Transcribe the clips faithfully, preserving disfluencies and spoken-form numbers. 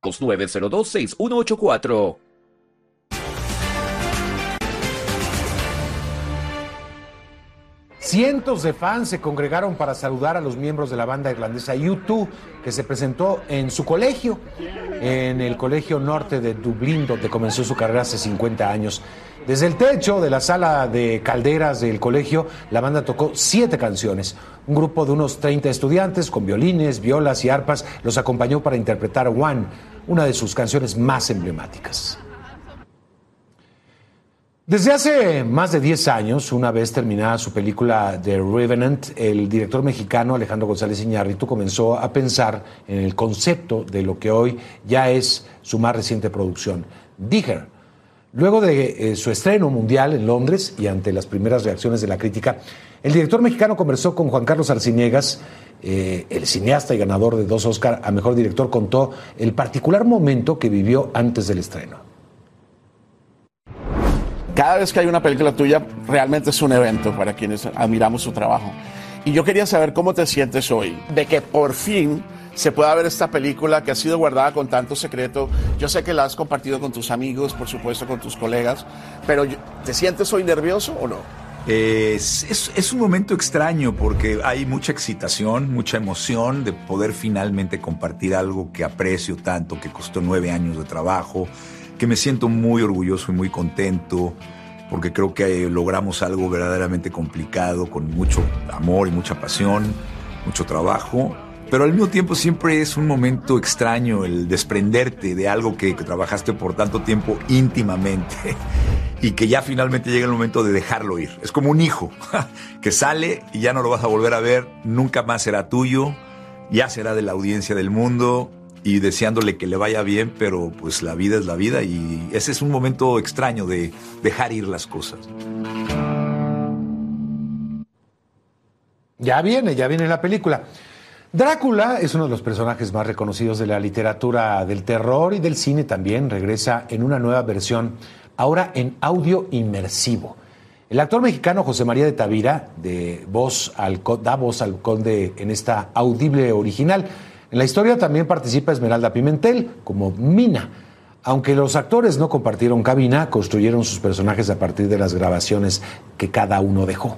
nueve cero dos, seis uno ocho cuatro. Cientos de fans se congregaron para saludar a los miembros de la banda irlandesa U dos, que se presentó en su colegio, en el Colegio Norte de Dublín, donde comenzó su carrera hace cincuenta años. Desde el techo de la sala de calderas del colegio, la banda tocó siete canciones. Un grupo de unos treinta estudiantes con violines, violas y arpas los acompañó para interpretar One, una de sus canciones más emblemáticas. Desde hace más de diez años, una vez terminada su película The Revenant, el director mexicano Alejandro González Iñárritu comenzó a pensar en el concepto de lo que hoy ya es su más reciente producción, Digger. Luego de eh, su estreno mundial en Londres y ante las primeras reacciones de la crítica, el director mexicano conversó con Juan Carlos Arciniegas, eh, el cineasta y ganador de dos Oscar a Mejor Director, contó el particular momento que vivió antes del estreno. Cada vez que hay una película tuya, realmente es un evento para quienes admiramos su trabajo. Y yo quería saber cómo te sientes hoy, de que por fin se pueda ver esta película que ha sido guardada con tanto secreto. Yo sé que la has compartido con tus amigos, por supuesto con tus colegas, pero ¿te sientes hoy nervioso o no? Es, es, es un momento extraño porque hay mucha excitación, mucha emoción de poder finalmente compartir algo que aprecio tanto, que costó nueve años de trabajo, que me siento muy orgulloso y muy contento porque creo que logramos algo verdaderamente complicado con mucho amor y mucha pasión, mucho trabajo, pero al mismo tiempo siempre es un momento extraño el desprenderte de algo que, que trabajaste por tanto tiempo íntimamente y que ya finalmente llega el momento de dejarlo ir. Es como un hijo que sale y ya no lo vas a volver a ver, nunca más será tuyo, ya será de la audiencia del mundo, y deseándole que le vaya bien, pero pues la vida es la vida y ese es un momento extraño de dejar ir las cosas. Ya viene, ya viene la película. Drácula es uno de los personajes más reconocidos de la literatura del terror y del cine también. Regresa en una nueva versión, ahora en audio inmersivo. El actor mexicano José María de Tavira de voz al, da voz al conde en esta audible original. En la historia también participa Esmeralda Pimentel como Mina. Aunque los actores no compartieron cabina, construyeron sus personajes a partir de las grabaciones que cada uno dejó.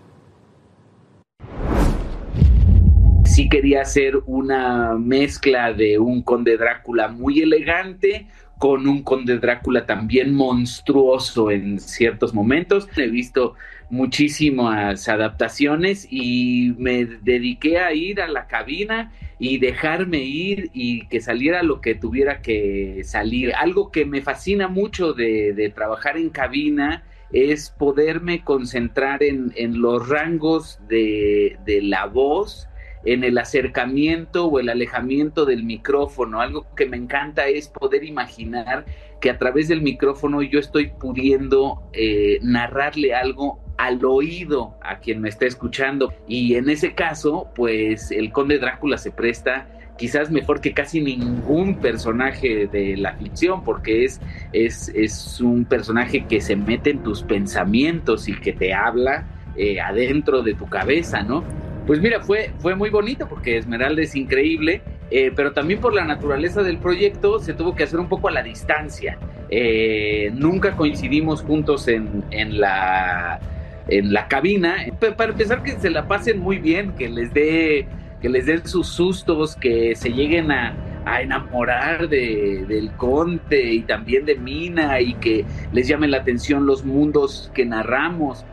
Sí quería hacer una mezcla de un conde Drácula muy elegante con un conde Drácula también monstruoso en ciertos momentos. He visto muchísimas adaptaciones y me dediqué a ir a la cabina y dejarme ir y que saliera lo que tuviera que salir. Algo que me fascina mucho de, de trabajar en cabina es poderme concentrar en, en los rangos de, de la voz, en el acercamiento o el alejamiento del micrófono. Algo que me encanta es poder imaginar que a través del micrófono yo estoy pudiendo eh, narrarle algo al oído a quien me está escuchando, y en ese caso pues el conde Drácula se presta quizás mejor que casi ningún personaje de la ficción, porque es, es, es un personaje que se mete en tus pensamientos y que te habla eh, adentro de tu cabeza, ¿no? Pues mira, fue, fue muy bonito porque Esmeralda es increíble, eh, pero también por la naturaleza del proyecto se tuvo que hacer un poco a la distancia. Eh, nunca coincidimos juntos en, en la... en la cabina, para empezar que se la pasen muy bien, que les dé, que les den sus sustos, que se lleguen a, a enamorar de, del conde y también de Mina, y que les llamen la atención los mundos que narramos.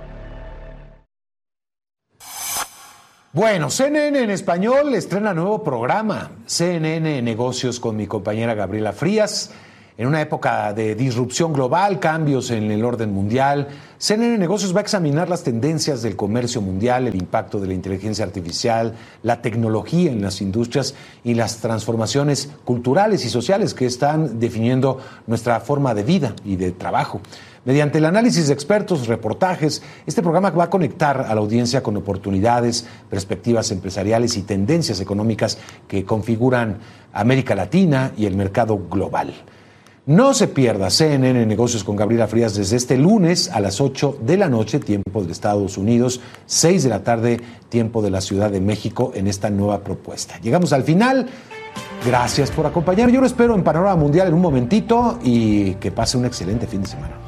Bueno, C N N en español estrena nuevo programa, C N N Negocios, con mi compañera Gabriela Frías. En una época de disrupción global, cambios en el orden mundial, C N N Negocios va a examinar las tendencias del comercio mundial, el impacto de la inteligencia artificial, la tecnología en las industrias y las transformaciones culturales y sociales que están definiendo nuestra forma de vida y de trabajo. Mediante el análisis de expertos, reportajes, este programa va a conectar a la audiencia con oportunidades, perspectivas empresariales y tendencias económicas que configuran América Latina y el mercado global. No se pierda C N N Negocios con Gabriela Frías desde este lunes a las ocho de la noche, tiempo de Estados Unidos, seis de la tarde, tiempo de la Ciudad de México, en esta nueva propuesta. Llegamos al final. Gracias por acompañarme. Yo lo espero en Panorama Mundial en un momentito y que pase un excelente fin de semana.